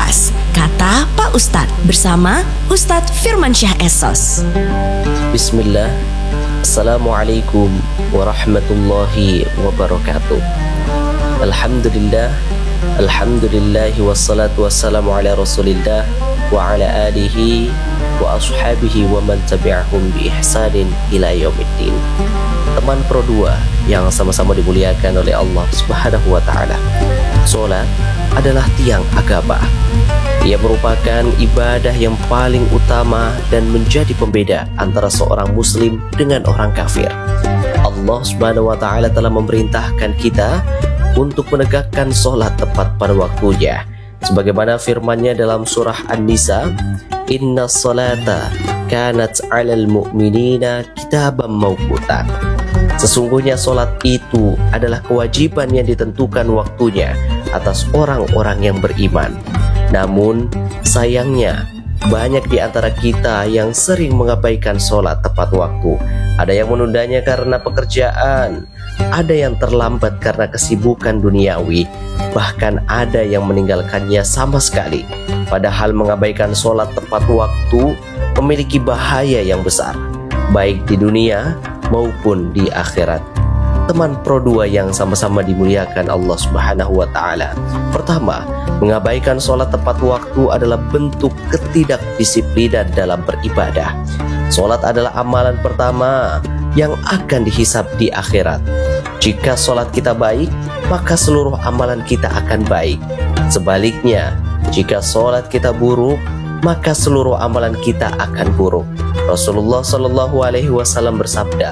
Kupas, kata Pak Ustadz bersama Ustadz Firmansyah Esos. Bismillah. Assalamualaikum warahmatullahi wabarakatuh. Alhamdulillah. Alhamdulillahi wassalatu wassalamu ala rasulillah wa ala alihi wa ashabihi wa man tabi'ahum bi ihsanin ila yaumiddin. Teman Pro 2 yang sama-sama dimuliakan oleh Allah Subhanahu wa taala. Salat adalah tiang agama. Ia merupakan ibadah yang paling utama dan menjadi pembeda antara seorang muslim dengan orang kafir. Allah Subhanahu wa taala telah memerintahkan kita untuk menegakkan sholat tepat pada waktunya. Sebagaimana firman-Nya dalam surah An-Nisa, "Inna sholata kanat 'alal mu'minina kitaban mawquta." Sesungguhnya sholat itu adalah kewajiban yang ditentukan waktunya atas orang-orang yang beriman. Namun sayangnya banyak di antara kita yang sering mengabaikan sholat tepat waktu. Ada yang menundanya karena pekerjaan, ada yang terlambat karena kesibukan duniawi, bahkan ada yang meninggalkannya sama sekali. Padahal mengabaikan sholat tepat waktu memiliki bahaya yang besar, baik di dunia maupun di akhirat. Teman Pro 2 yang sama-sama dimuliakan Allah Subhanahu wa taala. Pertama, mengabaikan sholat tepat waktu adalah bentuk ketidakdisiplinan dalam beribadah. Sholat adalah amalan pertama yang akan dihisab di akhirat. Jika sholat kita baik, maka seluruh amalan kita akan baik. Sebaliknya, jika sholat kita buruk, maka seluruh amalan kita akan buruk. Rasulullah Shallallahu Alaihi Wasallam bersabda,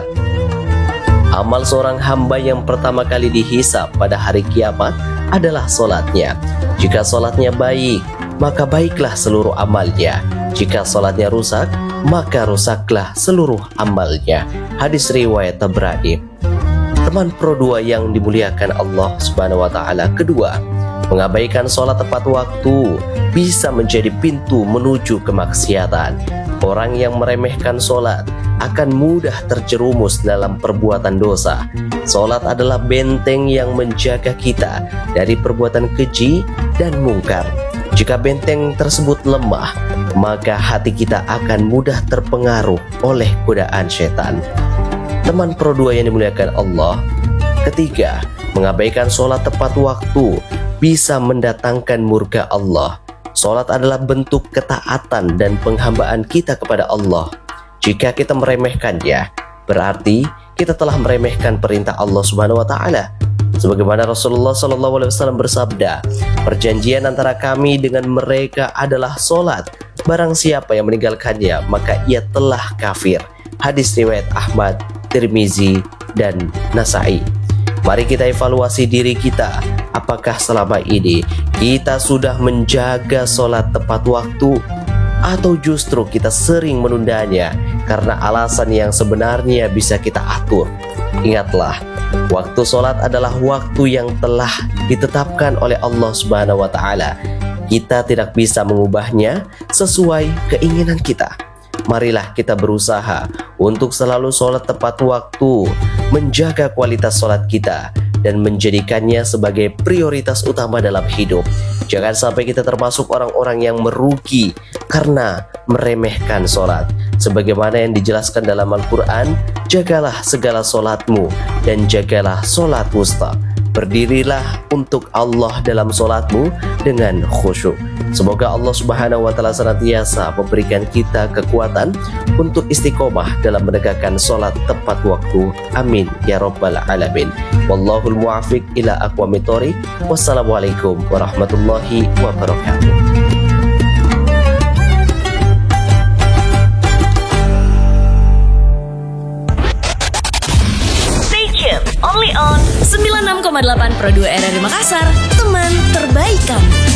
amal seorang hamba yang pertama kali dihisab pada hari kiamat adalah sholatnya. Jika sholatnya baik, maka baiklah seluruh amalnya. Jika sholatnya rusak, maka rusaklah seluruh amalnya. Hadis riwayat Tabrani. Teman Pro 2 yang dimuliakan Allah Subhanahu wa taala. Kedua, mengabaikan sholat tepat waktu bisa menjadi pintu menuju kemaksiatan. Orang yang meremehkan sholat akan mudah terjerumus dalam perbuatan dosa. Sholat adalah benteng yang menjaga kita dari perbuatan keji dan mungkar. Jika benteng tersebut lemah, maka hati kita akan mudah terpengaruh oleh godaan setan. Teman Pro 2 yang dimuliakan Allah. Ketiga, mengabaikan sholat tepat waktu bisa mendatangkan murka Allah. Sholat adalah bentuk ketaatan dan penghambaan kita kepada Allah. Jika kita meremehkannya, berarti kita telah meremehkan perintah Allah Subhanahu wa taala. Sebagaimana Rasulullah Shallallahu Alaihi Wasallam bersabda, perjanjian antara kami dengan mereka adalah sholat. Barang siapa yang meninggalkannya, maka ia telah kafir. Hadis riwayat Ahmad, Tirmizi, dan Nasai. Mari kita evaluasi diri kita. Apakah selama ini kita sudah menjaga sholat tepat waktu, atau justru kita sering menundanya karena alasan yang sebenarnya bisa kita atur? Ingatlah, waktu sholat adalah waktu yang telah ditetapkan oleh Allah Subhanahu wa taala. Kita tidak bisa mengubahnya sesuai keinginan kita. Marilah kita berusaha untuk selalu sholat tepat waktu, menjaga kualitas sholat kita, dan menjadikannya sebagai prioritas utama dalam hidup. Jangan sampai kita termasuk orang-orang yang merugi karena meremehkan sholat. Sebagaimana yang dijelaskan dalam Al-Quran, jagalah segala sholatmu dan jagalah sholat wusta. Berdirilah untuk Allah dalam sholatmu dengan khusyuk. Semoga Allah Subhanahu wa taala senantiasa memberikan kita kekuatan untuk istiqomah dalam menegakkan sholat tepat waktu. Amin ya rabbal alamin. Wallahul muwaffiq ila aqwamit thoriq. Wassalamualaikum warahmatullahi wabarakatuh. Stay tuned, only on 96,8 Pro 2 RRI Makassar, teman terbaik kamu.